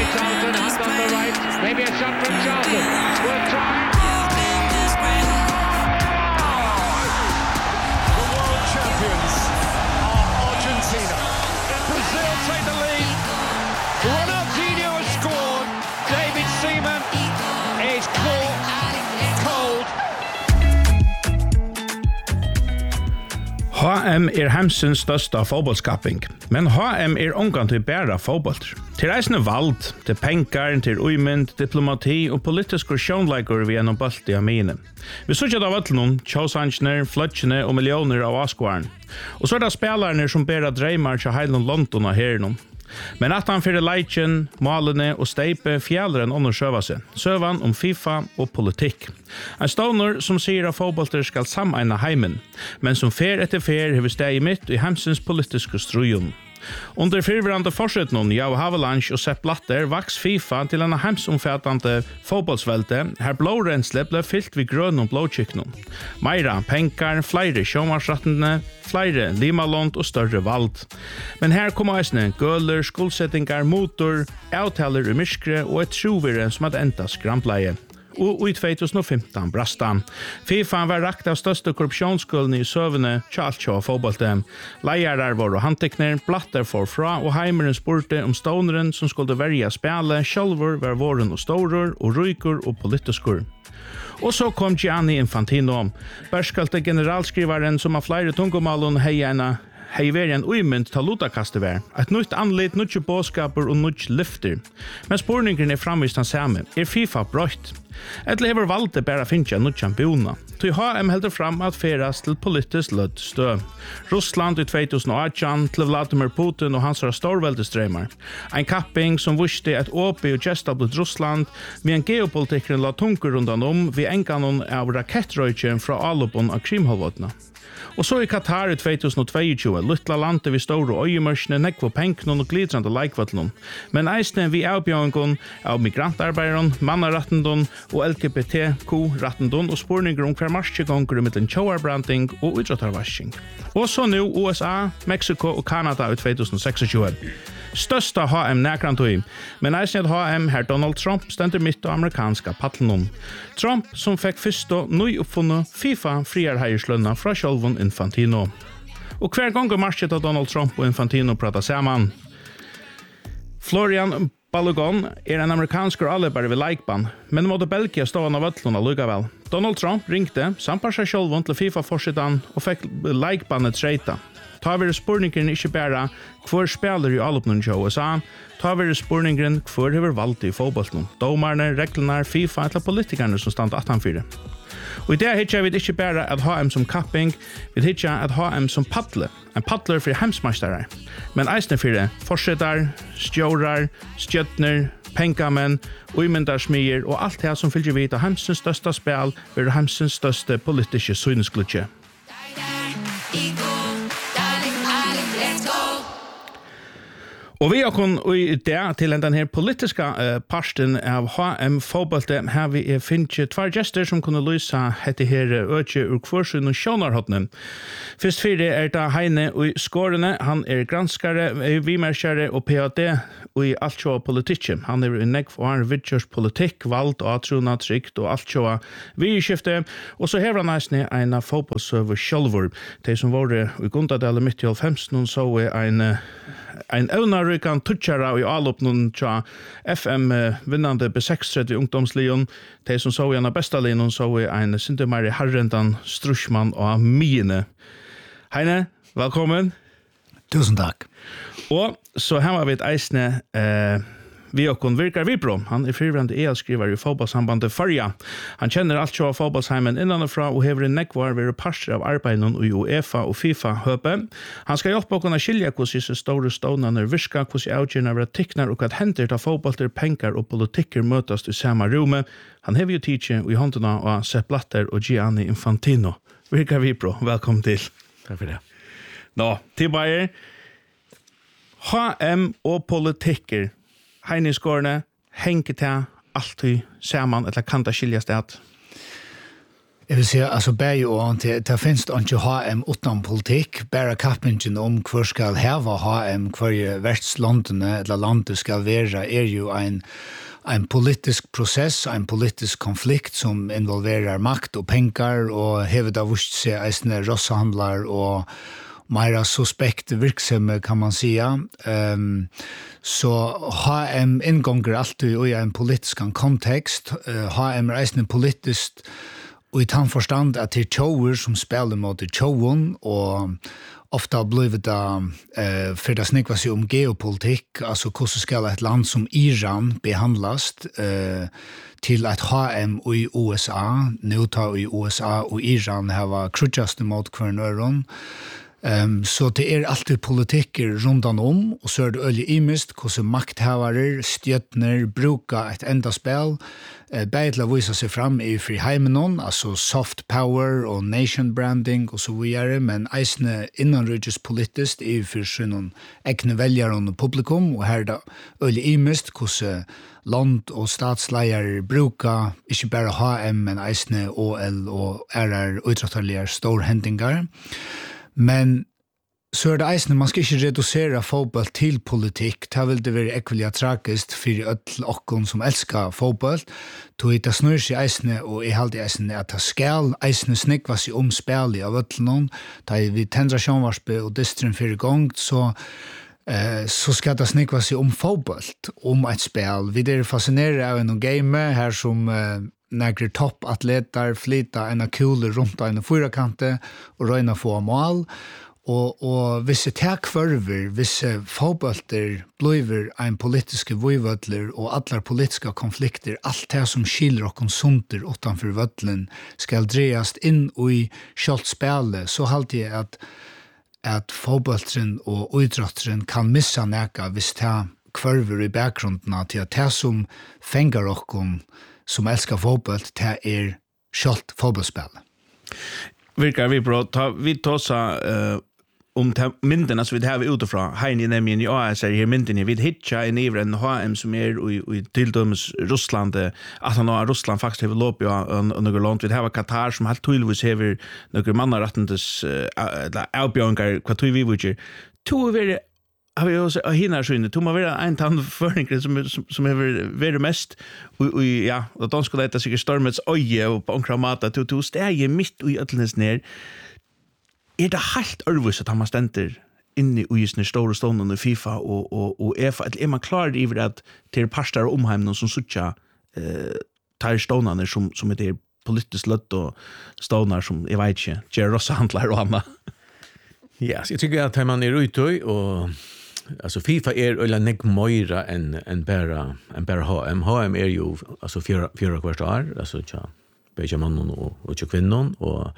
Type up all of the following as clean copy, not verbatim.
Charlton, hand on the right. Maybe a shot from Charlton. Worth trying. The world champions are Argentina. Brazil take the lead. Ronaldinho has scored. David Seaman is caught cold. HM heimsins størsta fotbollskapping, men HM ongan til bæra fotboll. Til reisende vald, til penkar, til uimynd, diplomati og politisk sjónleikur vi gjennom balt i amine. Vi sutja av öllnum, tjósansner, fløtjene og millioner av askvaren. Og så det spelarne som bæra dreymar til heilen London og hernum. Men at han fyrir leikjen, malene og steipe fjæler en ånder søva seg. Søvan om FIFA og politikk. En ståner som sier at fotballter skal sameina heimen, men som fer etter fer hever steg mitt i heimsins politiske strujon. Under fyrvrande forsetnon Jau Havelange og Sepp Blatter vaks FIFA til en heimsomfattande fotbollsvelte her blårensle ble fyllt vid grøn og blåkyknon. Meira penkar, flere sjåmarsrattene, flere limalond og større vald. Men her kom eisne gøler, skuldsettingar, motor, avtaler i myskre og et truvire som hadde enda skrampleie. Og i 2015 brastan. FIFA var rakt av største korrupsjonsskuldene i søvende tjaltjå fotbollte. Leiarar var og handtekner, Blatter for fra og heimeren spurte om ståneren som skulle verja spjale, sjølver var våren og stårer og ryker og politiskur. Og så kom Gianni Infantino, berskalte generalskrivaren som av flere tungomalen heiene hei veri en uimynd til lutakastet vær. Et nytt anlitt, nytt båskaper og nytt lyfter. Men spurningen framvist han samme. FIFA brøtt? Eller hever valgte bare finnkja nytt bona. Til HM heldur fram at feras til politisk lødd stø. Russland i 2018 til Vladimir Putin og hans storveldestrømmer. En kapping som viste et åpi og gestablet Russland, med en geopolitikkeren la tunker rundan vi enganon av rakettrøykjen fra alupon av Krimhalvåtna. Og så i Qatar i 2022, luttla landet vi store øyemørsene, nekvo penknon og glidrando leikvatlnon. Men eisne vi avbjørngon av migrantarbeideren, mannarattendon og LGBTQ-rattendon og spurninger hver marsjegonger mittlen tjoarbranding og utrattarvarsking. Og så nu USA, Mexico og Kanada i 2026. Størsta HM nækrantøy, men eisne at HM her Donald Trump stender mitt av amerikanska paddlenon. Trump som fikk fyrst og nøy oppfunnet FIFA friar heierslønna fra sjølvun Infantino. Og hver gang marsjet av Donald Trump og Infantino prata saman. Florian Balogun en amerikansk allerbare ved leikban, men måtte Belgia stå av vøtluna lukkavel. Donald Trump ringte, sampar seg sjølvun til FIFA-forsetan og fikk leikbanet treita. Ta vi spurningen ikke bare hvor spiller i allopnen til USA, ta vi spurningen hvor hever valgt i fotbollen. Domarne, reglene, FIFA eller politikerne som stand 18-4. Og i det hittar vi ikke bare at HM som kapping, vi hittar at HM som paddle. En paddler for hemsmeistere. Men eisne for forsetar, stjårar, stjøtner, pengamenn, uimyndarsmyer og alt det som fylgjer vidt av hemsens største spil ved hemsens største politiske synsglutje. Og vi har kun i det til den her politiska parten av HM fotbollte har vi finnet tvær gjester som kunne lyse hette her øke ur kvarsun og sjånarhåttene. Først fire det Heine og Skårene. Han granskare, vimerkjare og PhD og i alt sjå politikk. Han i negg for han vidtjørs politikk, valgt og atrona, trygt og alt sjå virkifte. Og så hever han eisne en fotbollsøver sjølvor. De som var i Gundadale midt i 15 så en øvnarykan tutsjara i allopnun tja FM vinnande B630 ungdomslion. De som så i en av bestalinen så i en Sintemari Harrendan Strushman og Mine. Heine, velkommen. Tusen takk. Og så her var vi et eisne vi og kun virkar Vibro. Han fyrvrande EL-skriver i fotballsambandet Farja. Han kjenner alt sjå av fotballsheimen innanfra og hever en nekvar ved parster av arbeidet i UEFA og FIFA-høpe. Han skal hjelpe å kunne skilje hvordan disse store stånene virker, hvordan avgjørende av tikner og hva hender til fotballter, penger og politikker møtes i samme rommet. Han hever jo tidsi i håndene av Sepp Blatter og Gianni Infantino. Virkar Vibro, velkommen til. Takk for det. Nå, tilbake. HM og politikker. Heine Skårene, henker til alltid saman, eller kan det skiljes det? Jag vill säga, alltså bäj och det finns inte HM utan politik, bara kappingen om hur ska häva HM, hur världslandene eller landet ska vara, ju en politisk process, en politisk konflikt som involverar makt och pengar och hävda vust sig eisne rosshandlar och mera suspekt virksomhet kan man säga. Så HM ingånger alltid i en politisk kontext. HM är eisne politiskt och i tant forstand att det är tjower som spelar mot tjowon och ofta blivit för det snickvar sig om geopolitik, alltså hur ska ett land som Iran behandlas till att HM i USA, nu tar i USA och Iran har krutjaste mot kvarnöron. Så det är alltid politiker rundan om och så är det öljigt imist hur makthavare, stjötner, brukar ett enda spel bätla visa sig fram i friheimenon, alltså soft power och nation branding och så vidare, men eisne innanrygges politiskt i för sin egna väljare och publikum och här det öljigt imist hur land och statsleier brukar inte bara HM men eisne OL och utrattarliga storhändingar. Men så är det eisne, man ska inte reducera fotboll till politik. Det vill det vara ekviliga tragiskt för öll okkon som älskar fotboll. Det snur sig eisne, och jag halde eisne att det skal eisne snikva sig om spel av öllnon. Da vi tendrar sjånvarspe og distrin fyrir gång, så skal det snikva sig om fotboll, om ett spel. Vi är fascinerade av en game här som några toppatleter flyta en kule runt en fyrakante och röna få mål. Och vissa tackförver, vissa fotbollter blir en politiska vojvödler och alla politiska konflikter, allt det som skiljer och konsunter utanför vödlen ska drejas in i kjoltspelet. Så halte jag att fotbolltren och idrottren kan missa näka hvis det kvarver i bakgrunden till att det som fängar och som älskar fotboll, det är kjolt fotbollsspel. Virkar vi bra, vi tar om mynderna som vi har utifrån. Här är nämligen jag säger här mynderna vid hitcha en evren HM som är i tilldömes Ryssland, att han har Ryssland faktiskt har lopp och några land vi har Qatar som helt tydligt har några mannar rättendes avbjörningar vad vi vill. Två är har vi också hinner synne tomma vara en tandföring som är väldigt mest och ja och då skulle det sig stormets oje och på enkramata to stege mitt i öllnes ner. Är det helt örvus att man ständer inne i just när stora stunden i FIFA och är man klar i att till pastor omheim någon som sucha tar stonarna som är det politiskt lött och stonar som jag vet inte ger oss handlar och annat. Ja, så jag tycker att man är ute och alltså FIFA är eller nek moira en bara HM. HM är ju alltså fyra kvartal, alltså tja bägge mannen och kvinnan och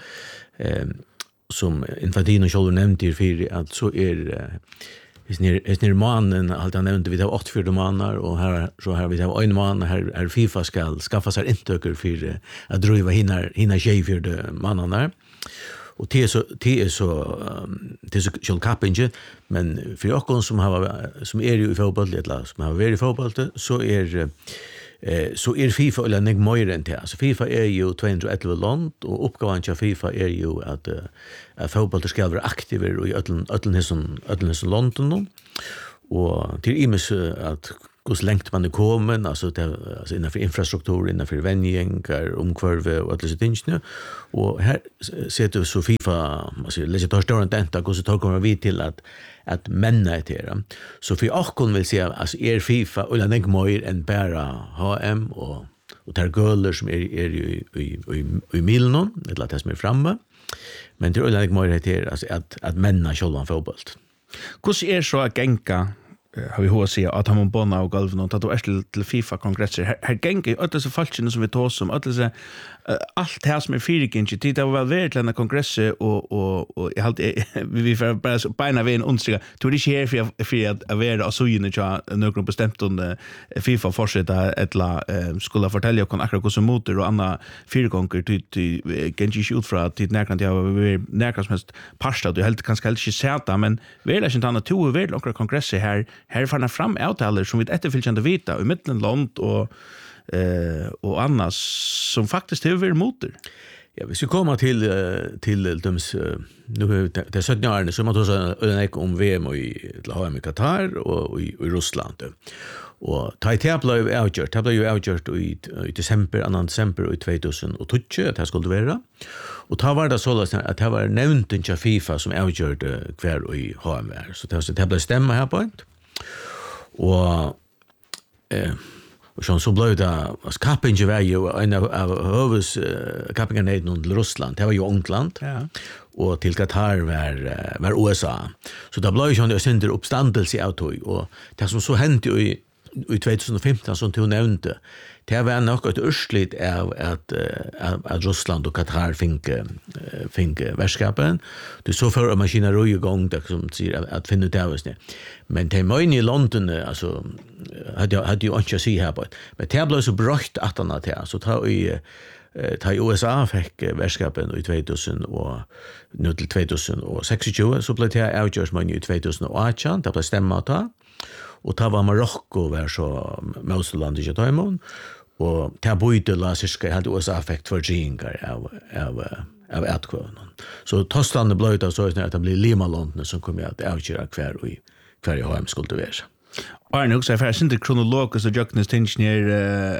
som Infantino själv nämnde i för att så är är mannen allt han nämnde vi har 84 mannar och här vi har en man här FIFA ska skaffa sig intöker för att driva hinna tjej för de mannarna. Och det är så själv kappinge, men för oss som är ju i fotboll eller som har varit i fotboll så är FIFA eller nek mer än det. Så FIFA är ju 211 land och uppgåvan till FIFA är ju att fotboll ska vara aktiver i öllnes landen och till imes att hur längt man är kommen, alltså innanför infrastruktur, innanför vänjningar, omkvarve och alla sådana ting. Och här sätter så FIFA, alltså lägger tar större denta, hur så tar vi till att männa ett här. Så för jag vill säga, alltså FIFA, eller nek mer än bara HM och tar göller som är i Milnon, eller att det som är framme. Men det är nek mer ett här, alltså att männa själva fotboll. Hur är så att gänka har vi hört säga att han bonna och golven och att då är till FIFA-kongresser. Här gänger alla dessa falskene som vi tar som, alla dessa, allt här som är fyrigänge. Det var väl väldigt länge kongresser och jag hade, vi får bara beina vid en onsdag. Tog det inte här för att vara och sugna till någon bestämt om FIFA fortsätta eller skulle fortälja och akkurat hur som motor och andra fyrigånger till gänge ut från att till närkant jag var närkant som helst parstad och helt kanske helt inte sätta, men vi är inte annat tog väl några kongresser här fannar fram avtaler som vi efterföljande vita i mittenland och annars som faktiskt är över motor. Ja, hvis vi kommer til nu det 17 årene, så måtte vi også om VM til HM i Qatar og i Russland. Og det ble jo avgjort i desember, 2. desember i 2012, at det skulle være. Og da var det så at det var nevnt til FIFA som avgjørte hver i HM. Så det ble stemme her på et. Og så ble det, kappingen var jo en av høves kappingen ned til Russland, det var jo England, og til Qatar var USA. Så det ble jo sånn en oppstandelse av tog, og det som så hendte i 2015, som du nevnte, det var nok et urslit av at Russland og Qatar fikk verskapen. Du så for maskineri i gang, som sier at finne ut av oss. Men de møyne i London, altså, hadde jo ikke å si her på. Men det ble så brøtt at han hadde, så ta i USA fikk verskapen i 2000 og nå til 2026, så ble det avgjørt møyne i 2018, det ble stemmet ta. Og da var Marokko var så møteland i Kjøtøymon, og da bodde la cirka hadde USA fikk tverginger av etkvøvnen. Så tostene ble det så at det ble Lima-landene som kom at avgjøre hver i HM skulle være. Arne, også er ikke kronologisk og jøknes tingene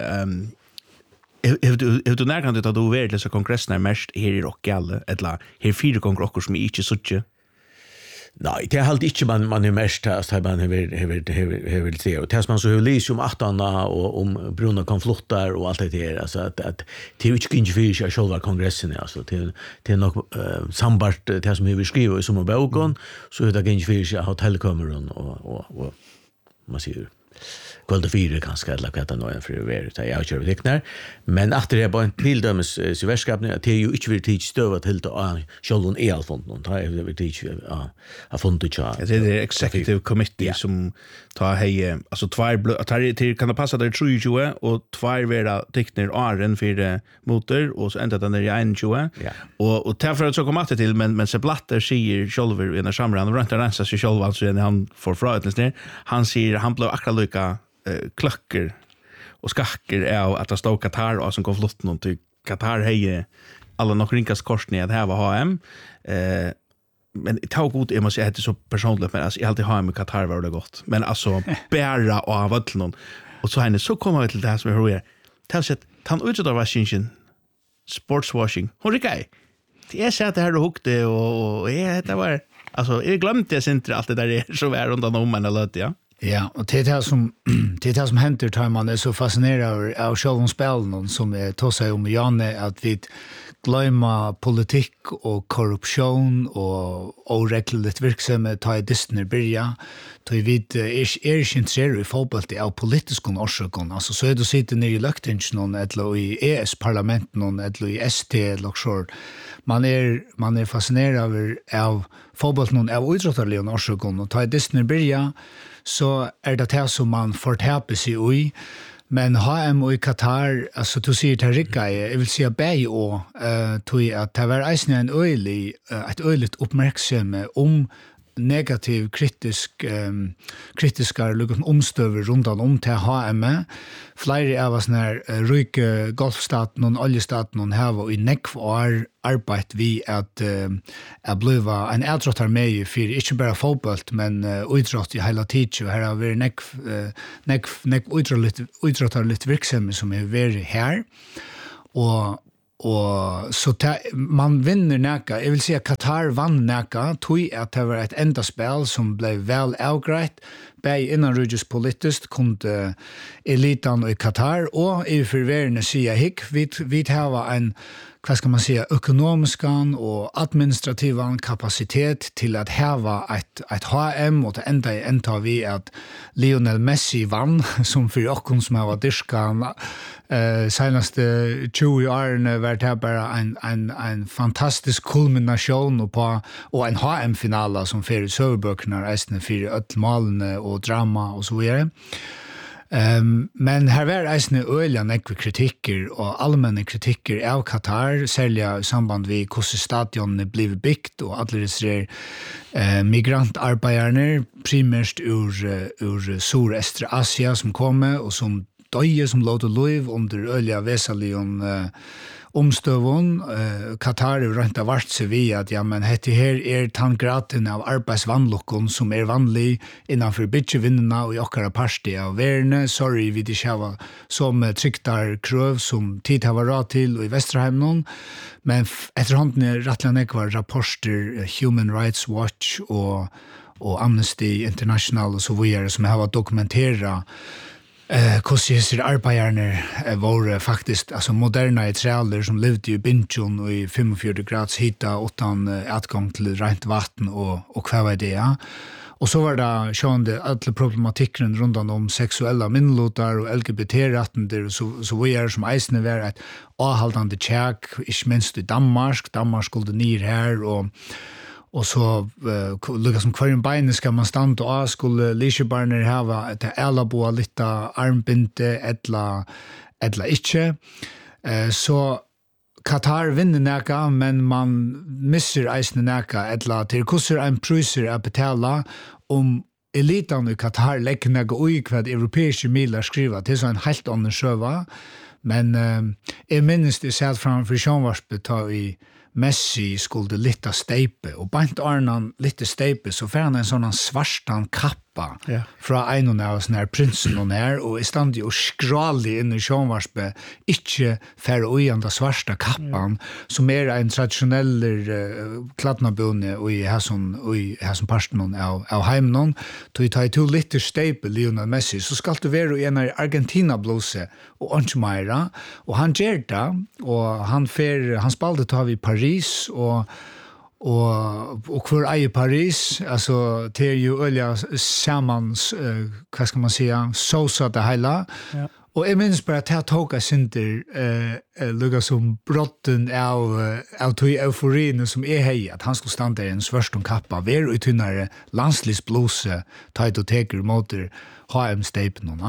er du nærkant at du er til kongressen mest her i Rokkjelle, eller her 4 kongresser som ikke suttje? Nei, det halt ikke man er mest at man vil se. Og det man så har lyst om 18 og om bruna konflikter og alt det der, altså at det er jo ikke ikke fyrir seg selv kongressen, altså det er nok sambart det som vi vil skrive i sommerbøkken, så er det ikke fyrir seg hotellkammeren og man sier kvalitet 4 kanskje, eller hva det nå er for å være, det er jeg kjører likner. Men etter det er bare en tildømmes i verskapene, at det er jo ikke vil tid støve til å selv om jeg har funnet noen, det er vil tid har funnet ikke. Det er executive committee som tar hei, altså kan det passe at det er 23, og 2 være tikkner åren 4 motor, og så enda den er i 21. Og derfor så kommer det til, men så Blatter sier selv i en samråd, han rønter rensa seg selv, altså han får fra utlensk han sier, han ble akkurat lykka kløkker og skakker av at det stod Qatar og som kom flott noen til Qatar hei alle nok ringkast korsene at her var HM men det var god, jeg må si at det er så personlig men altså, jeg alltid HM i Qatar var det godt men altså, bæra og av alt noen og så henne, så kommer vi til det her som jeg hører til å si at han utsatt av vaskingen sportswashing, hun rikker jeg ser at det her du hukte og det var, altså, jeg glemte jeg sinter alt det der så var rundt om en løt, ja. Ja, og det som henter tar man så fascinerad av själva spelen som tar sig om Janne att vi glömma politik och korruption och oreglerligt verksamhet tar i Disney börja då vi är intresserade i fotboll av politiska orsaker alltså så är det sitter nere i Løktingen eller i ES-parlamenten eller i ST eller så man är fascinerad av fotbollen av idrottsliga orsaker och tar i Disney börja så det som man får täpa sig i. Men HM i Qatar, alltså du säger till Rikka, jag vill säga bäg och tog att det var ett öjligt uppmärksamhet negativ kritiska omstöver runt om till HM. Flera av oss när ryke golfstaten och oljestaten har i nekv år arbetat vi att bliva en idrottar med för inte bara fotboll men idrott i hela tiden och här har vi nekv idrottar lite verksamhet som är varit här och så man vinner näka. Jag vill säga Qatar vann näka tog att det var ett enda spel som blev väl avgrejt. Bäg innanrygges politiskt kunde elitan i Qatar och i förvärande säga hick vi har en vad ska man säga ekonomiskan och administrativan kapacitet till att häva ett HM och det enda vi att Lionel Messi vann som för oss som har diskan senaste 20 åren var det bara en fantastisk kulmination och en HM-final som för söverböckerna resten för öllmalen och drama och så vidare. Men här var eisne öliga nekve kritiker och allmänna kritiker av Qatar, särskilt i samband med hur stadion blev byggt och alla dessa migrantarbetarna primärt ur Suröstra Asia som kommer och som døye som låter liv under øyla vesalion omstøvun. Qatar har rent vart seg vi at ja, men hette her tangraten av arbeidsvannlokken som vanlig innanfor bytjevinnene og i okkara parti av verden. Sorry, vi ikke har som tryktar krøv som tid har vært til og i Vesterheim men etterhånden rettelig nekvar rapporter Human Rights Watch og Amnesty International og så videre som har dokumenteret hvordan disse arbeiderne var faktisk altså moderna israeler som levde i Bindjon og i 45 grads hita utan atgang til rent vatten og hva var det, ja. Og så var det sjående alle problematikken rundt om seksuella minnlotar og LGBT-rettender og så videre som eisene var et avhaldende tjekk, ikke minst i Danmark. Danmark skulle ned her og så lukka som kvar bein skal man standa og skulle lisebarner hava et elaboa litt armbinte etla ikkje. Så Qatar vinner neka, men man misser eisne neka etla til kusser en pruser å betala elitan i Qatar legger neka ui hva europeiske miler skriva til så en helt annen sjøva. Men jeg minnes det sett framfor sjånvarspe ta i Messi skulle litta steipe, og bant Arnan litta steipe, så får han en sånn svartan kappa fra en av sånne her prinsen og i stand og skralig inn i sjånvarspe, ikke færre uianda svarta kappan, som en tradisjonell kladnabunne i hæsson parsten av heimen, til vi tar i to litter steipe, Lionel Messi, så skal det være i en Argentina-blåse og Anchmeira, og han gjør det, og han spalte ta vi Paris, og hver eier Paris, altså det jo øyla samans, hva skal man säga, såsa det hele. Ja. Og jeg minns bare at jeg tok av synder lukka som brotten av tog euforien som hei, at han skulle stande i en svørstom kappa, ver og tynnare landslisblose, ta og teker motor HM-steipen.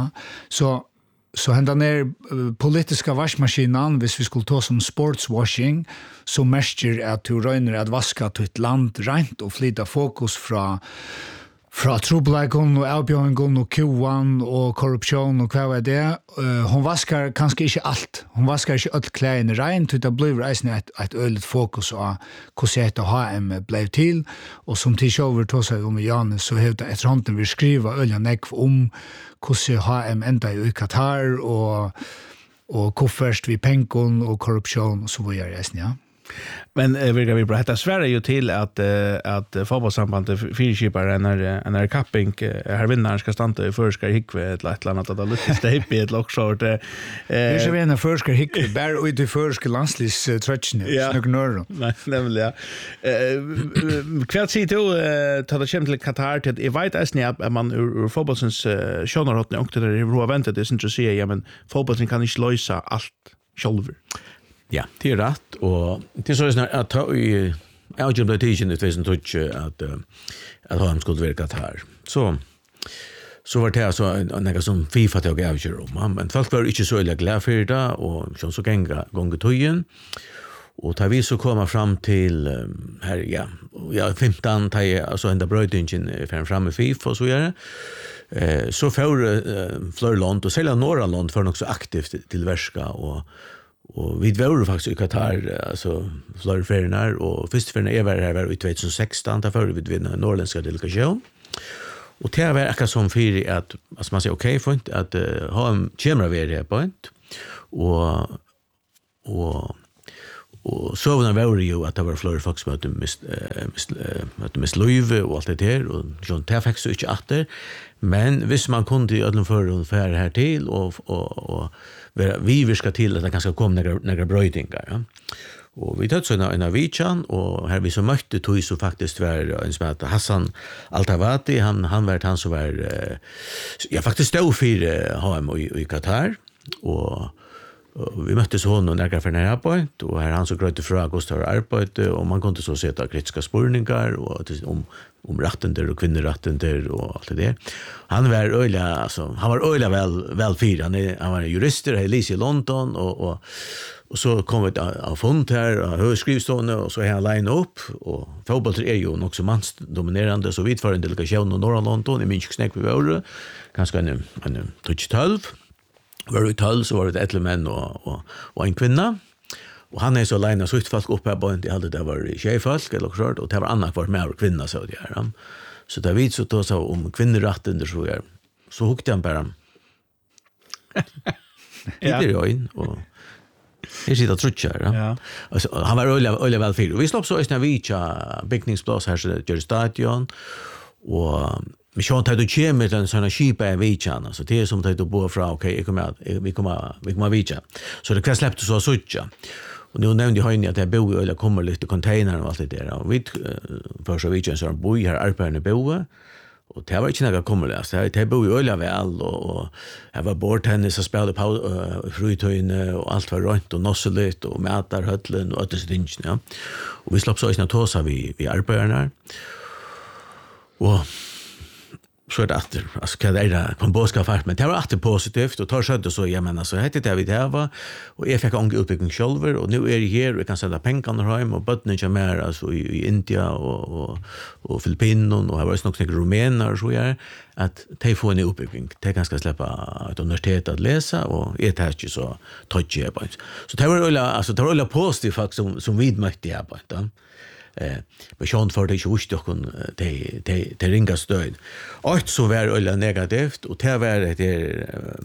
Så hendan politiska vaskmaskinan, hvis vi skulle ta som sportswashing, så mestjer at du røyner at vaska til et land rent og flytta fokus fra trobleikon og avbjørngon og kuan og korrupsjon og hva er det. Hon vaskar kanskje ikke alt. Hon vaskar ikke alt klæene rent, det blir reisende et øyligt fokus av hvordan et HM ble til. Og som Tishover tog seg om i Janus, så har det etterhånden vi skriva øyligt nekv om hvordan HM enda i Qatar og hvorførst vi penkon og korrupsjon og så videre reisende, ja. Men virker vi bra. Dette sverre jo til at fotballsambandet fyrkipar en kapping her vinnaren skal stande i førskar hikve et eller annet at det lukker steip i et loksort. Det ikke vi en førskar hikve, bare ut i førskar landslivstrøtsjene, snakker nøyre. Nei, nemlig, ja. Hva sier du til det kommer til Qatar til at jeg vet eisne at man ur fotballsens sjånarhottene og til det roa ventet, det synes jeg sier, ja, men fotballsen kan ikke løse alt sjolver. Ja, det rett, og det så snart at i avgjørende tidsen i 2012 at han skulle være Qatar. Så var det så noe som FIFA til å avgjøre om, men folk var ikke så glad for det, og sånn så ganger tøyen, og da vi så kommer fram til her, 15, altså enda brøydingen fram i FIFA og så gjør det, så får flere land, og selv några land får nok så aktivt til verska, og vi var faktisk i Qatar, altså flere ferier, og første ferier var i 2016, da får vi vinne norrländska delegation. Og det var akkurat som fyrir at, altså man sier, ok, fint, at ha en kjemra her på et, og søvnene var jo at det var flere folk som hadde mist løyve og alt det der, og sånn, det fikk så ikke atter, men hvis man kunne i ødelen for å fære her til, og vi virka til at det kanskje kom några brøydingar, ja. Og vi tatt så en av Vichan, og her vi så møtte tog så faktisk var en som heter Hassan Altavati, han var han som var faktisk stod for HM i Qatar, og vi møttes honom nærkere for nær arbeid, og her han så grøyte fra Gustav arbeid, og man kunne så sette kritiske spurningar om rattender og kvinnerettender og alt det der. Han var øyla vel fyr, han var jurister her i Lise i London, og så kom vi av fond her, av høyskrivstående, og så er han line opp, og fotball jo nok så mansdominerende, så vidt for en delegasjon av Norra London, i Minsk-Snek vi var, kanskje en 12. Var vi 12, så var det 11 menn og en kvinna. Och han är så länge så folk uppe på inte hade det var tjejfolk eller så och det var annat var mer kvinnor så det är. Så där vid så då så om kvinnorätten där så är. Så hukte han bara. Det är ju in och det sitter trutchar. Ja. Alltså han var öliga väl för. Vi stopp så är när vi tja byggningsplats här så det stadion och vi kör inte att köra med en sån här skipa i Vichan så det är som att bo från okej vi kommer Vichan. Så det kvar släppte så sucha. Och nu nämnde jag att det bor eller kommer lite container och allt det där. Och vi för så Vichan så bor här arbetarna bo och det var inte några kommer läsa. Det bor ju öliga väl och jag var bordtennis och spelade på frutöjne och allt var runt och nosseligt och mätar höllen och det ting ja. Och vi slapp så isna tåsa vi arbetarna. Och så det alltså kan det där på boska fart men det var alltid positivt och tar skönt så jag menar så heter det vi där var och jag fick en utbildning själv och nu är det här vi kan sända pengar hem och bottnen jag mer alltså i India och Filippinerna och här var det också några rumäner så är att de får en utbildning de kan ska släppa ett universitet att läsa och är det här så touch jag på så det var alltså det var positivt faktiskt som vidmärkte jag på då men sjön för det ju just då det ringa stöd. Och så var det negativt och det var det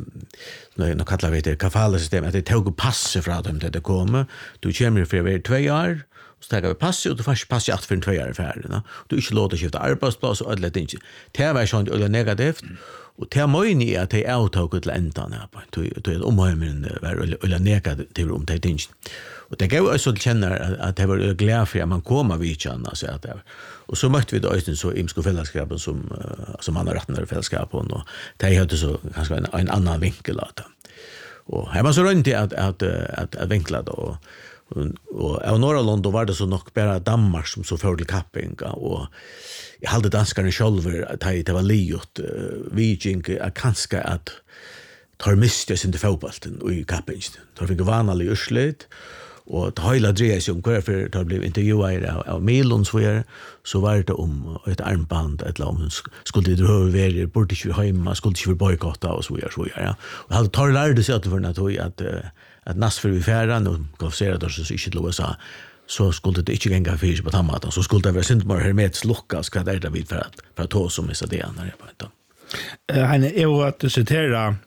när kallar vi det kafalsystemet att det tog pass från dem det kommer. Du kommer för 2 år och så tar vi pass och du får pass att för 2 år färdigt. Du inte låter skifta arbetsplats och alla ting. Det var sjön det negativt. Och det är möjligt att det är avtaget till ändan här på. Det är omhöjmen var negativt om det ting. Och det gav oss att känna att det var glad för att man kommer vid känna så att det. Och så mötte vi då östen så imsko fällskapen som andra rättare fällskapen och det hade så kanske en annan vinkel att. Och här var så runt att vinkla då och av norra land då var det så nog bara Danmark som så för till capping och jag hade danskarna själva att det var liot Viking kanske att tar mistes inte fotbollen och i capping. Tar fick vanlig urslit och hela drejes om varför det blev intervjuad av Milon så var det om ett armband eller om skulle det vara borde inte hemma skulle inte bojkotta och så ja och hade tar lärde sig att för att nasfer vi färran och konfessera då så inte lov så skulle det inte gänga fyrs på tamatan så skulle det vara synd bara hermets luckas vad det vid för att ta som är så det när jag på han är ju att citera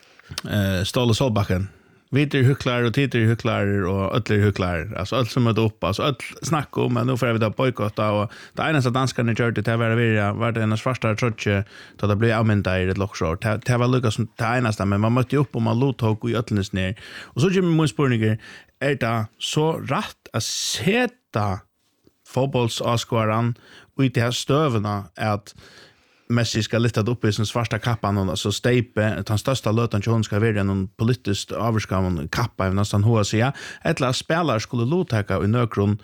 Ståle Solbacken. Vitter hycklar och titter hycklar och ötler hycklar. Alltså allt som är upp. Alltså allt snack om men nu får vi då bojkotta och det ena så danskarna gör det var det en svarta trotche då det blev använda i ett lockshort. Det var lucka som det ena men man mötte upp och man låt tog i ötlnes ner. Och så kommer min spurningar är det så rätt att sätta fotbollsavskåran och i det här stövna att Messi ska lyfta upp i sin svarta kappan och så steipe den största löten som ska vara någon politiskt avskavan kappa av nästan HSA eller spelare skulle låta i nökron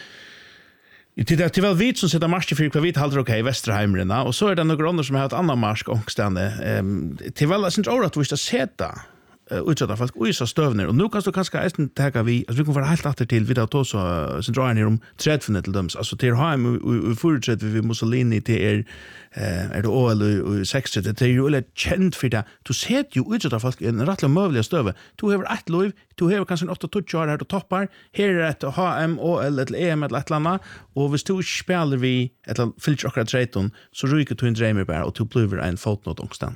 det är väl vi som sätter marsch för vi håller okej Västerheimrena och så är det några andra som har ett annat marsch omstände till väl syns orat vi ska sätta utsatta folk och så stövner och nu kan du kanske ästen ta vi alltså vi kommer vara helt åter till vi då så drar ni om 30 till dem alltså till hem förutsätter vi Mussolini till är det eller 60 det är ju eller känt för det du ser ju utsatta folk en rättla möjliga stöve du har ett lov du har kanske 8 touchar här och toppar här är det HM eller EM eller ett landa och hvis du spelar vi eller filter akkurat 13 så ryker du en dreamer bara och du blir en fotnot någonstans.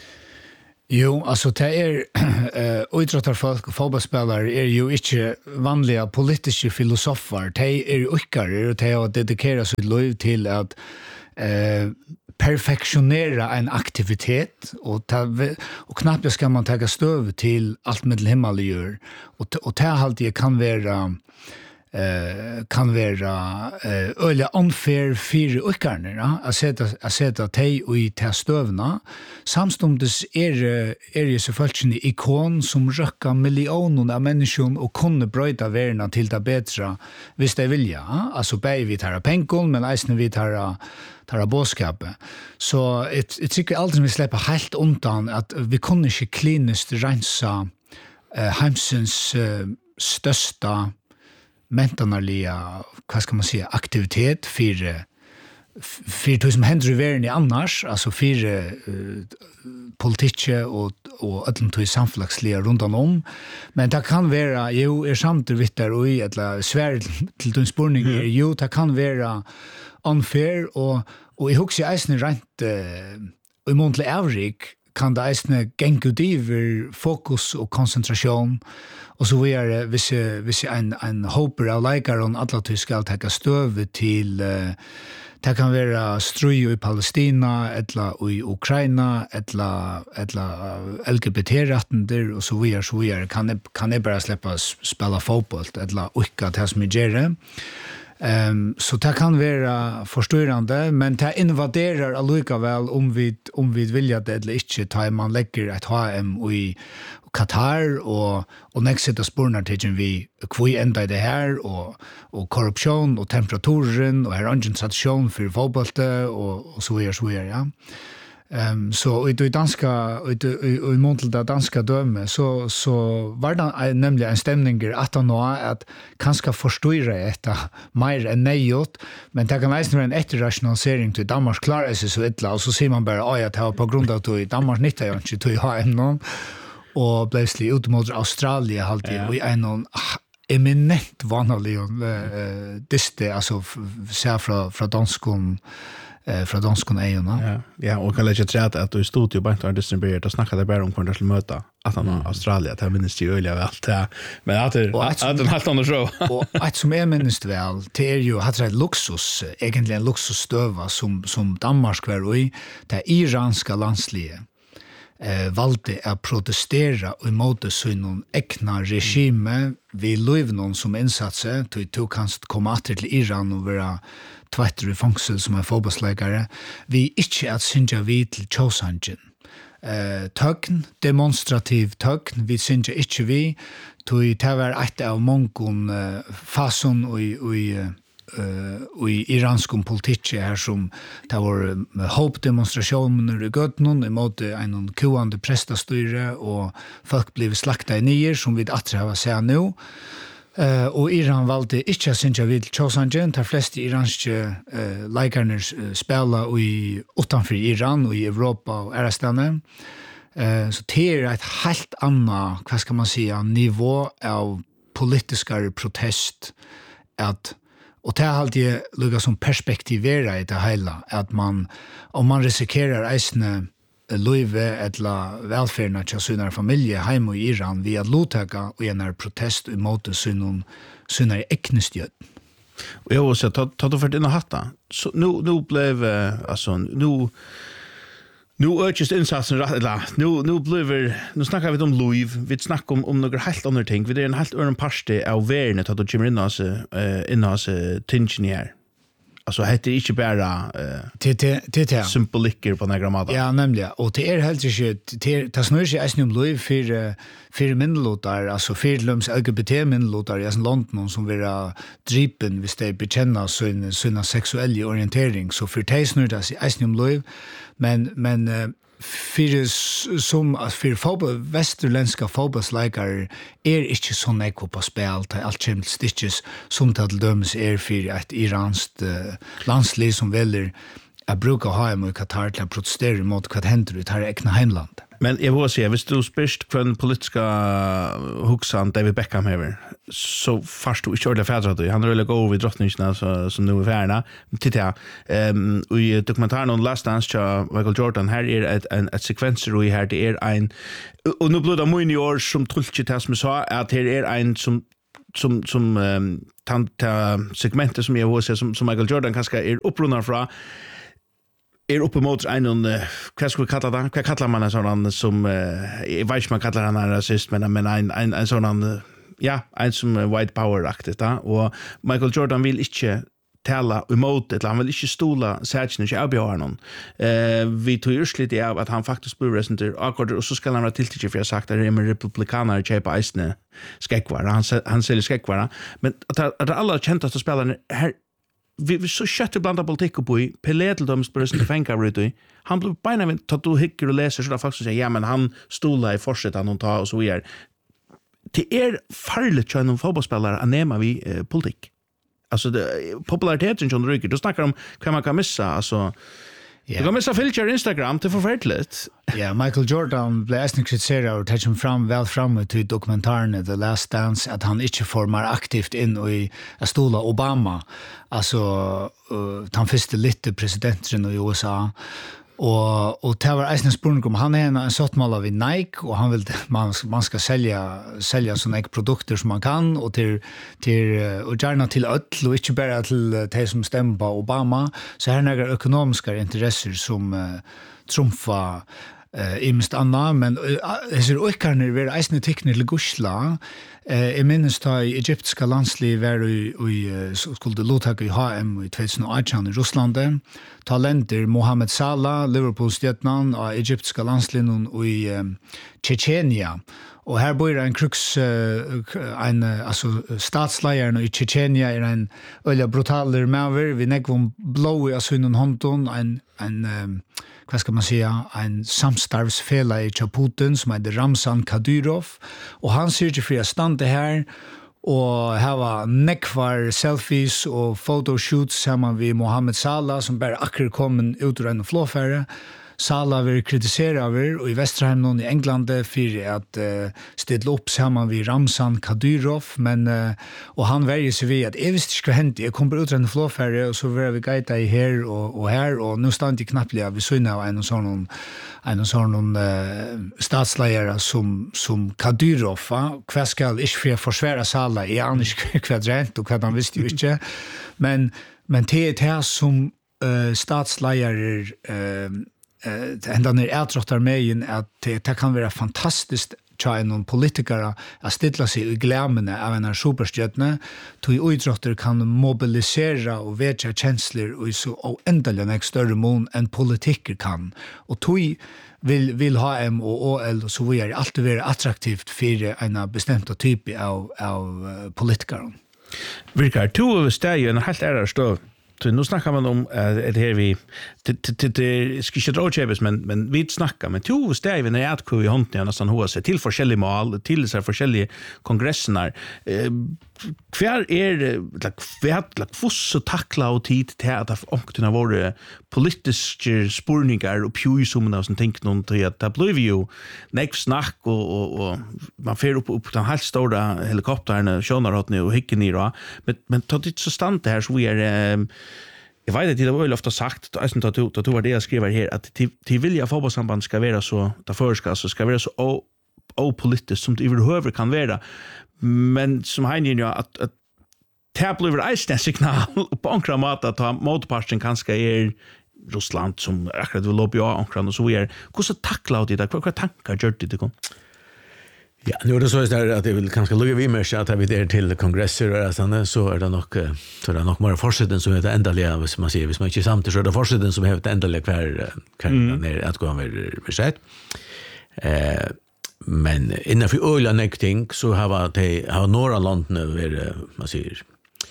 Jo, alltså det är utrattarfolk och fotbollsspelare är ju inte vanliga politiska filosofer. De är ju yckare och de har dedikerat sitt liv till att perfektionera en aktivitet och knappt ska man ta stöv till allt med himmel gör. Och det alltid kan vara öliga unfair för yckarna att sätta tej och i testövna samstundes är ju så en ikon som rökar miljoner av människor och kunde bröta världen till det bättre hvis de vilja alltså bäj vi tar pengar men även vi tar båskap så jag tycker aldrig vi släpper helt undan att vi kunde inte kliniskt rensa heimsens största mentanarliga, vad ska man säga, aktivitet för det som händer i världen annars, alltså för politik och öllum tog samflagsliga runt om. Men det kan vara, jo, samtidigt vittar och eller svär till din spurning, jo, det kan vara unfair och jag husker eisne rent i månedlig avrik kan det eisne gengudiver fokus och koncentration och så vidare hvis en hoper av leikare og alla til skal taka støve til det kan være strøy i Palestina eller i Ukraina eller LGBT-rettender og så vidare kan jeg bare slippe spela fotboll eller ikke det som jeg gjør så det kan være forstyrrande, men det invaderar allikevel om vi vilja det eller ikke, ta man legger et HM i Qatar og nekst spurnar til vi hvor enda i det her og korrupsjon og temperaturen og her ingen tradisjon for fotbollte og så videre, ja. Så i danska i måntelda danska døme så var det nemlig en stemninger at han nå at kanskje forstyrre etter mer enn nejot, men det kan eisen være en etterrationalisering til Danmark klarer seg så ytla, og så sier man bare at det var på grunn av at i Danmark nytta jo ikke til HM nå, og ble slik ut mot Australia alltid, og en eminent vanlig diste, altså ser fra danskon ejorna. Ja, och kan lägga träd att du stod ju bara inte distribuerat och snackade bara om hur det skulle möta att han Australien, det minns ju öliga väl det. Men att det en helt annan show. Och att som är minst väl, det är ju hade ett luxus, egentligen en luxusstöva som Danmark var i, det iranska landslivet. Valde att protestera emot sin egna regime vid Lövnon som insatser till kanst komma till Iran och vara tvätter i fångsel som fotbollsläggare. Vi inte att synja vid till Chosanjin. Tögn, demonstrativ tögn, vi synja inte vi till det var ett av mångon fason och i iransk politik här som det var hoppdemonstrationer i Götnon emot en kuande prestastyre och folk blev slakta i nier som vi att ha säga nu. Och Iran valde inte att synja vid Chosanjin, de flesta iranska leikarna spela utanför Iran och i Europa och Arastane. Så det är ett helt annat, vad ska man säga, nivå av politiska protest och det har alltid lukkat som perspektivera i det hela, att om man riskerar eisne löjve eller välfärden till sina familjer hemma i Iran via luttaka och en protest emot sina äcknestöd. Och jag också ta då för det hatta. Så nu blev alltså nu urgest insatsen nu snackar vi om Louis, vi snackar om några helt andra ting. Vi är en helt annan parti av världen att då kommer in oss tingen här. Alltså heter det inte bara det symboliker på några mått. Ja, nämligen. Och det är helt inte det snurrar sig även om Louis för mindelotar, alltså för LGBT mindelotar i London som vill dripen hvis de bekänner sina sexuella orientering. Så för det snurrar sig även om Louis, men för västerländska fotbollslägare är inte så nekvo på spel till allt kämt stitches som till döms för ett iranskt landsliv som väljer att bruka ha i Qatar till att protestera mot vad händer i det egna hemland. Men jag vill säga, hvis du spyrst kvann politiska hugsan David Beckham hever, så fast du inte ordentligt färdrat. Han rullar gå vid drottningarna som nu är färna. Titta, i dokumentären om Last Dance till Michael Jordan, här är ett sekvenser i här, det är en, och nu blir det många år som tullt det som sa, att här är en som segmentet som jag vill säga, som Michael Jordan kanske är upprunnar från, är uppe mot en vad ska vi kalla det? Vad kallar man en sån som jag vet inte man kallar han en rasist men en sån en som white power aktigt då och Michael Jordan vill inte tala emot det, han vill inte stola särskilt inte avbjöra någon. Vi tog just lite av att han faktiskt blir resenter akkurat och så ska han vara tilltid för jag sagt att det är med republikaner köpa isne skäckvara. Han säljer skäckvara men att alla käntaste spelarna här vi så kött ibland av politik på i Peledels president Fenka Rudy. Han blev bara när att du hickar och läser så där folk säger ja men han stolar i fortsätta någon ta och så vidare. Det är farligt att en fotbollsspelare att nämna vi politik. Alltså populariteten som ryker. Du snackar om vad man kan missa alltså Du kan missa följa Instagram till förfärligt. Ja, Michael Jordan blev ästning kritiserad och tagit fram väl framme till dokumentaren The Last Dance att han inte får mer aktivt in i att stola Obama. Alltså, han första lite presidenten i USA. Och det var ästning spurning om han är en sottmål av Nike och han vill man ska sälja såna produkter som man kan och till och gärna till öll och inte bara till de som stämmer på Obama. Så här är några ekonomiska intressen som trumfa imst anna, men det är också när vi är eisne tekner till Gusla. Jag minns da i egyptiska landsliv var i skulle låta i HM i 2018 i Russland. Talenter Mohamed Salah, Liverpool-stjärnan av egyptiska landslinjen i Tjetjenia. Och här bor en krux, alltså statsledaren i Tjetjenia är en öliga brutaler mäver. Vi nekvom blå i asynnon hånden, en vad ska man säga, en samstarvsfälla i Putin som heter Ramzan Kadyrov. Och han ser ju för att stanna här och här var nekvar selfies och fotoshoots samman vid Mohamed Salah som bara akkurat kom ut ur en flåfärre. Salah var kritiserad över och i Västerhamn i England för att ställa upp samman vid Ramzan Kadyrov men och han väljer sig vid att jag visste inte vad hände. Jag kom ut ur en flåfärre och så var vi gaita i här och nu stann jag knappt vid syna av en sån statsledare som Kadyrov. Vad ska inte för att försvara Salah? Jag anar inte kvadrant och vad han visste ju inte. Men det är det här som statsledare ända när jag trottar mig att det kan vara fantastiskt tja någon politiker att stilla sig i glämmen av en superstjärna till idrotter kan mobilisera och väcka känslor och så oändligen en större mån än politiker kan. Och tog vill ha M och OL och så vidare alltid vara attraktivt för en bestämd typ av politiker. Virkar, två steg en helt ära stöv. Så nu snackar man om det här vi det ska inte rådgivas men vi snackar med två steg när jag i hånden nästan hos till forskjellige mål till så forskjellige kongresser kvar så tackla och tid till att ångtuna våra politiska spurningar och pjusumna och sånt tänk någon till att det blir ju next snack och man fer upp den helt stora helikoptern sjönar och hicken ner men ta det så stant det här så vi är jag vet att det var ofta sagt att du var det jag skriver här att till vilja fotbollssamband ska vara så därför ska vara så opolitiskt som det överhuvud kan vara men som han ju att det blir en signal på ankra mat att ha motparten kanske är Ryssland som akkurat vill lobby ankran och så vidare. Hur så tackla det där? Vad tankar gör det kom? Ja, nu är det så att det vill kanske lugga vi mer att vi där till kongresser och så är det nog mer forskningen som är det ändliga hvis man säger hvis man inte samtidigt så är det forskningen som är det ändliga kvar när att gå över sätt. Men innanför öliga nekting så har några land nu man säger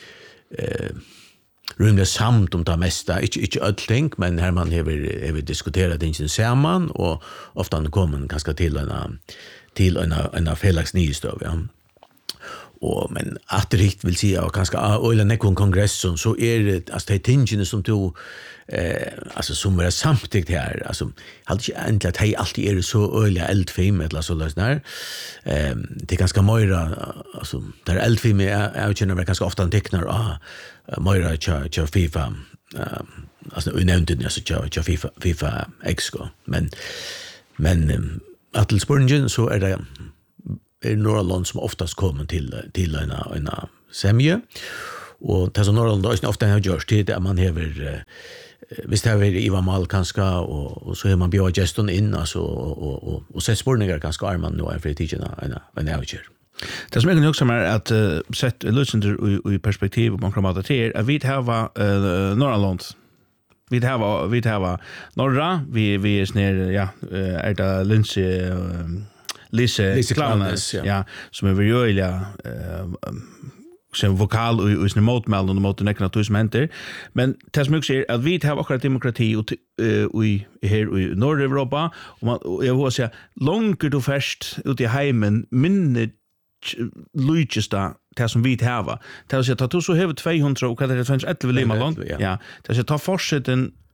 rymligt samt om det mesta, inte allting, men här man har diskuterat det samman och ofta kommer ganska till en felax nystöv, ja. Och men att det vill säga och kanske öliga nekon kongressen så är det alltså det tingen som du alltså som är samtidigt här alltså hade inte egentligen att hej alltid är så öliga eldfilm eller så där det är ganska myra alltså där eldfilm är känner ganska ofta en tecknar myra cha FIFA alltså unämnt alltså cha FIFA Exco men att till spurningen så är det några land som oftast kommer till en semje och det som några land ofta har gjort det att man häver visst har vi Ivar Mal kanske och så är man bjöd gästen in alltså och sett spurningar ganska arman nu är för tiden en avgör. Det som jag också är att sett lösningar i perspektiv och man kan mata till att vi har några land vi har norra vi är snär ja är det Lindsey Lise Clownes ja som är öliga som vokal och sin motmellan och mot nekna tusenmenter men det som också är att vi har akkurat demokrati och i här i norra Europa och jag vill säga långt och först ut i heimen minne lujesta det som vi har det är så att du så har 200 och vad det finns ett land ja det är så ta forseten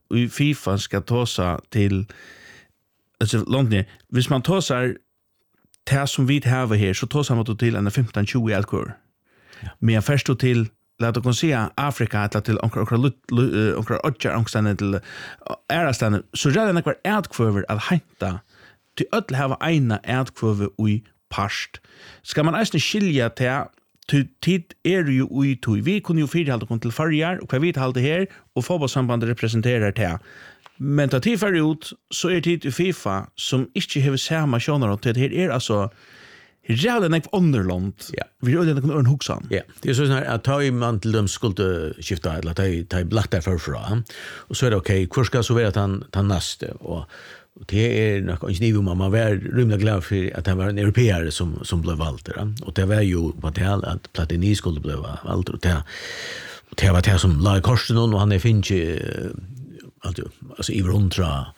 i FIFA ska tåsa till alltså London. Hvis man tåsar det som vi har här så tåsar man då till en 15-20 alkohol. Men först till låt oss säga Afrika eller till onkra åtgärder till ärastan så redan kvar ätkvöver att hämta till öll hava ena ätkvöver i past. Ska man ästna skilja till tid ju i tog. Vi kunde ju fyrhalda kon till förjar och vi halda här och fotbollssambandet representerar det. Men ta tid för ut så är det i FIFA som inte har samma sjönar till det här alltså redan en underland. Ja. Vi gör det kan huxan. Ja, det är så här att ta i man till dem skulle skifta eller ta blatt därför fra. Och så är det okej, hur ska så vara att han nästa och det är nog inte nivå man var rymligt glad för att det var en europeer som blev vald och det var ju på det att Platini skulle bli vald och det var det som la korsen och han är finch alltså i 100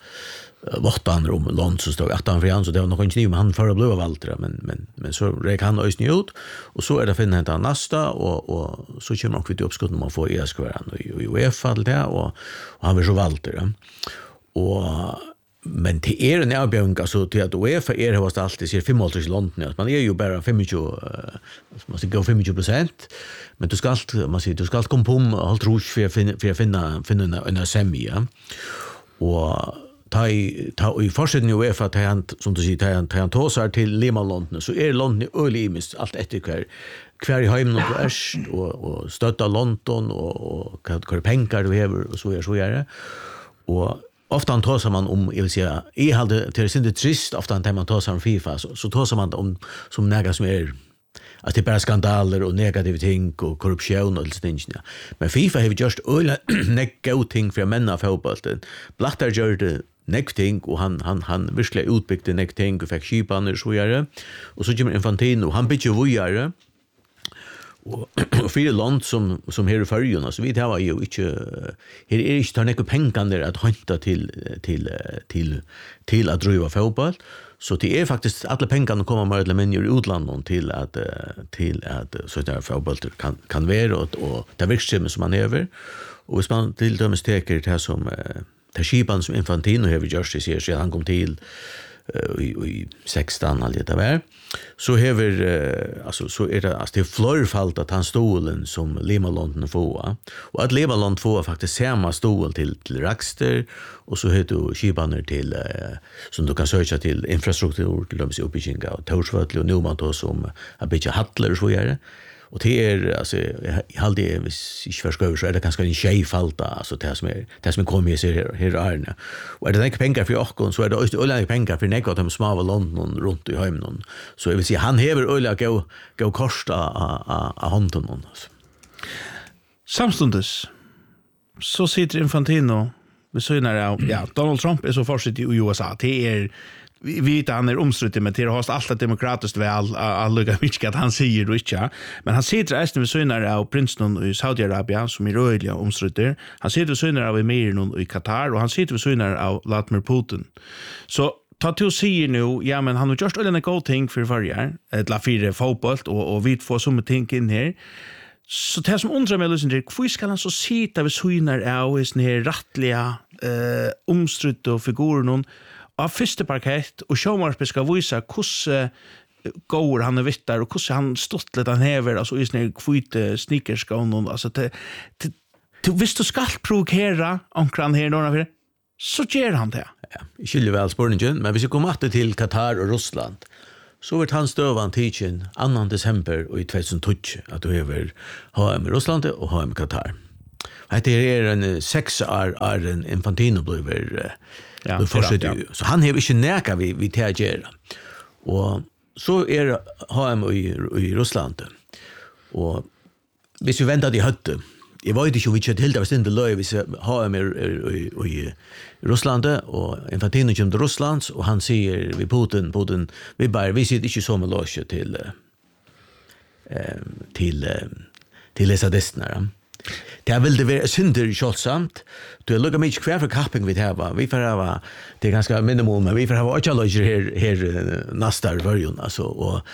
8 om land så stod 18 för han så det var nog inte nivå han för att bli vald men så rek han ösn ut och så är det finna inte nästa och så kommer man kvitt uppskott när man får ESK-varan och UEFA det och han var så vald och men det är en avbjörning alltså till att UEFA har alltid ser 5 i London att man är ju bara 25 man ska gå 25% men du ska komma på allt rouge för att finna en semi och ta i fortsättning UEFA som du säger ta han tåsar till Lima London så är London ölimiskt allt efter kvar i hemmen och öst och stötta London och kvar pengar du har och så är det och ofta tar man om jag vill säga I hade till det trist ofta när man tar om FIFA så tar man om som några som är att det är bara skandaler och negativa ting och korruption och sånt där. Men FIFA har just öle negativa ting för män av fotbollen. Blatter gör det negativa ting och han verkligen utbyggde negativa ting och fick skipaner så göra. Och så kommer Infantino och han bygger vidare. Och för land som här i förrjun alltså vi har ju inte här är inte några pengar där att hämta till att driva fotboll så det är faktiskt alla pengarna kommer mer eller mindre i utlandet till att så där fotboll kan vara och det verksamhet som man över och hvis man till dömes teker det här som det skipan som Infantino har gjort sig ser han kom till i 16 allt det där så häver alltså så är det alltså det flörfalt att han stolen som Lima London får och att Lima London får faktiskt samma stol till Raxter och så heter skipaner till som du kan söka till infrastruktur till dem uppe i Kinga och Torsvöll och Numan som har byggt Hattler och så vidare. Och det är alltså jag hade inte förskriver så är det ganska en tjejfalta alltså det som kommer sig här Arne. Och är det inte pengar för Åkon så är det också öliga pengar för något av de små London runt i hemmen. Så jag vill säga han häver öliga gå kosta av handen alltså. Samstundes så sitter Infantino vi synar ja Donald Trump är så fortsatt i USA det är vi vet han är omstritt men det har allt demokratiskt väl alla mycket att han säger då inte men han sitter ästen vid synar av prinsen i Saudiarabien som är röjliga omstritter han sitter vid synar av emiren i Qatar och han sitter vid synar av Vladimir Putin så ta till säger nu ja men han har gjort en god ting för varje ett fyra fotboll och vi får som ting in här så det som undrar mig liksom hur ska han så sitta vid synar av såna här rättliga omstridda figurer av första parkett och showmark ska visa hur går han vittar och hur han stått lite han häver alltså i såna kvite sneakerskon alltså det visst du ska provokera omkring här några för så gör han det. Ja, skiljer väl spårningen men vi ska komma till Qatar och Ryssland så vart han stövan teachen 2 december i 2012 att du över HM i Ryssland och HM i Qatar. Det är en 6 år en Infantino blev ja, så han har inte näka vi täger. Och så är HM i Ryssland. Och hvis vi väntar till hötte. Jag vet inte hur vi kört helt av sin löj hvis HM i Ryssland och Infantino kommer till Ryssland och han säger vi Putin vi sitter inte så med löj till dessa destinationer. Det vill det vara synder kjolsamt. Du har lukkat mycket kvar för kapping vi har. Vi får ha, det är ganska minimum, men vi får ha 8 löger här nästa förrjun. Alltså,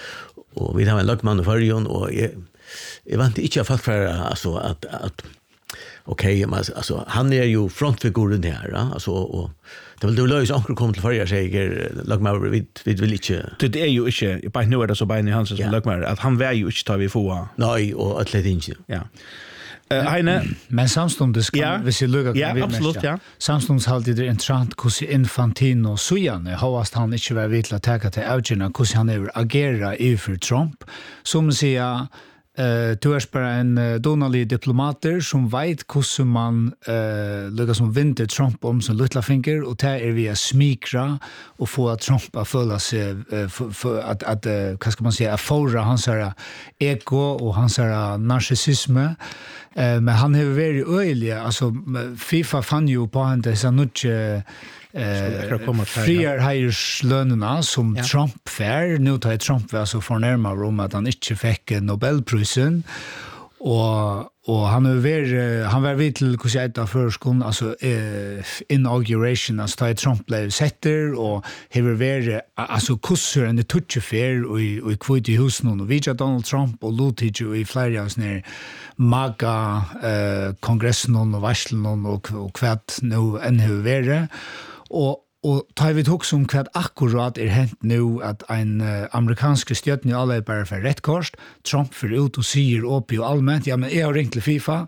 och vi har en lökman i förrjun och jag vant inte att folk för alltså, att Okej, men alltså han är ju frontfiguren där, alltså och det vill du lösa onkel kommer till förra säger lagmar vi vill inte. Det är ju inte bara nu är det så bara i hans som lagmar att han var ju inte tar vi få. Nej, och atlet inte. Ja. Heine, men samstundes kan vi se lugga kan vi. Ja, absolut, ja. Samstundes alltid det intressant hur Infantino Sujane har han inte var vill att ta till avgörande hur han är agera inför Trump. Som säger du är bara en donalig diplomater som vet hur man lyckas som vinter Trump om som lilla finger och det är via smikra och få att Trump att följa sig för att vad ska man säga förra hans ego och hans narcissism. Men han har varit öjlig, alltså FIFA fann ju på han dessa nutje friar höjrslönerna som Trump fär. Nu tar Trump var så förnärmad om att han inte fick Nobelprisen. Och han var vid till kursetta förskon alltså inauguration alltså Trump blev setter och hever alltså kursor en touchfair och kvite i husen och vidja Donald Trump och Luther i flera såna maga kongressen och varslen och kvätt nu än hur och tar vi också om vad akkurat hänt nu att en amerikansk stjärna i alla bara för rätt kors Trump för ut och säger upp i allmänt ja men är ringt till FIFA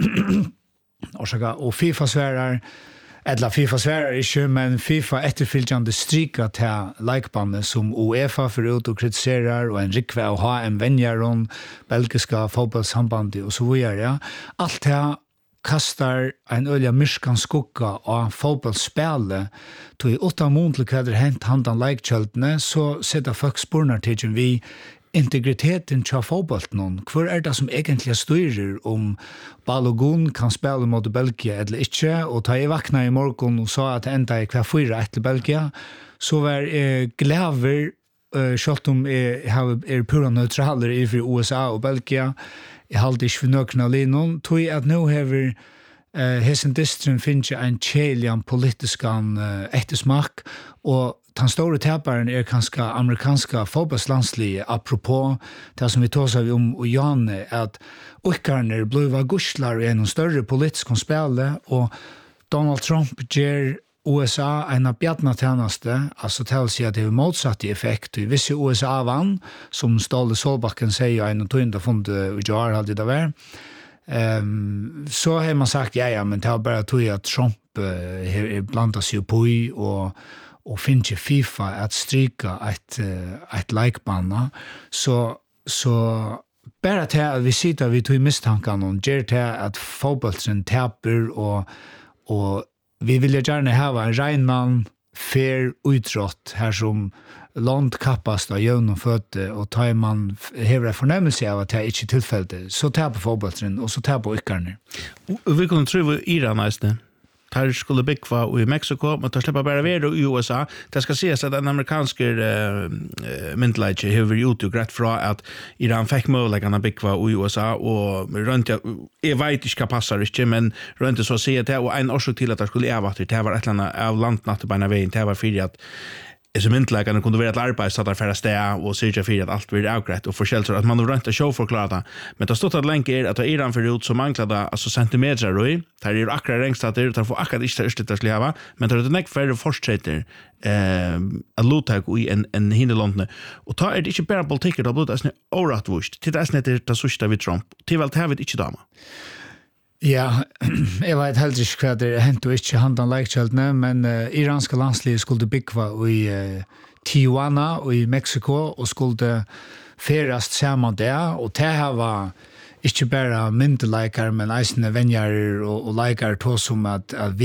och FIFA svärar eller FIFA svärar inte men FIFA efterföljande strika till likebandet som UEFA för ut och kritiserar och en rikve och ha en vänjaron belgiska fotbollssamband och så vidare ja. Allt det kastar en ölja myrskan skugga av fotbollsspelet då i 8 månader till kväder hänt handan likeköldene så sätter folk spurnar till vi integriteten till fotbollen. Hur det som egentligen styrer om Balogun kan spela mot Belgien eller inte och ta i vakna i morgon och sa att enda är kvar 4 till Belgien så var gläver kört om är pura neutraler i för USA och Belgien. Jag håller inte för nökna linon, tog att nu har hesen distren finns en kjelian politiskan eftersmak och den stora täparen är kanske amerikanska fotbollslandslige apropå det som vi tåsar om och Janne att Ukraina blev gusslar i en större politisk spel och Donald Trump ger USA en av bjärnatjänaste, alltså till sig att det är motsatt effekt. Vissa USA vann, som Ståle Solbakken säger, en och tog fond och jag hade det där. Så har man sagt, ja, men det har bara tog att Trump blandar sig på och finner FIFA att stryka ett likebanna. Så bara till att vi sitter vid tog misstankarna och gör till att fotbollsen tappar och vi vill gärna ha en regnan fair utrott här som land kappast av jävn och fötter och tar man hevra förnämmelse av att det är inte tillfället så tar på fotbollsren och så tar på ykarna. Vi kunde tro att Iran nästan Tar skulle bygga i Mexiko, men tar släppa bara vidare i USA. Det ska ses att en amerikansk myndläge har gjort ju rätt från att Iran fick möjligheten att bygga i USA och runt jag vet inte vad passar inte, men runt så att säga det och en orsak till att det skulle övervattna det var ett eller annat av landnatt på en väg det var för att så myndläggarna kunde vara ett arbete så att det färdas det och syrja för att allt blir avgrätt och förskällt att man runt show förklara men det stod att länka är att Iran för ut så manglade alltså centimeter då där är akkurat längst att det får akkurat inte det skulle ha men det är näck för fortsätter att låta i en hinderlandne och ta är det inte bara politik då blir det orättvist till det sista vid Trump till väl det inte dama. Ja, jag vet helt inte vad det hänt och inte handan likeköldne, men iranska landslivet skulle bygga i Tijuana och i Mexiko och skulle färast samman där och det här var inte bara myndlikar men eisne vänjar och likar to som att vi